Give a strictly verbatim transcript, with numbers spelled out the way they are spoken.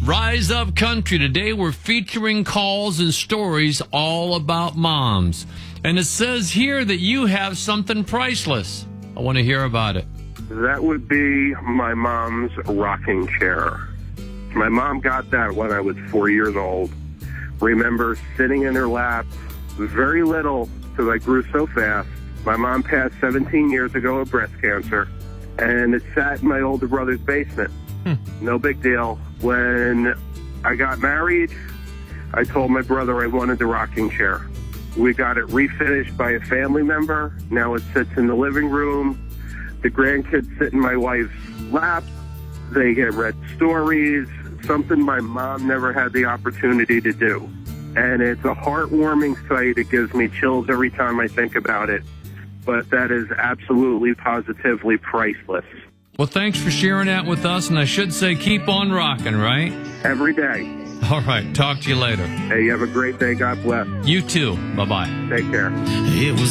Rise Up Country. Today we're featuring calls and stories all about moms. And it says here that you have something priceless. I want to hear about it. That would be my mom's rocking chair. My mom got that when I was four years old. Remember sitting in her lap, very little, because I grew so fast. My mom passed seventeen years ago of breast cancer, and it sat in my older brother's basement. Hmm. No big deal. When I got married, I told my brother I wanted the rocking chair. We got it refinished by a family member. Now it sits in the living room. The grandkids sit in my wife's lap. They get read stories, something my mom never had the opportunity to do. And it's a heartwarming sight. It gives me chills every time I think about it. But that is absolutely, positively priceless. Well, thanks for sharing that with us. And I should say, keep on rocking, right? Every day. All right. Talk to you later. Hey, you have a great day. God bless. You too. Bye-bye. Take care. It was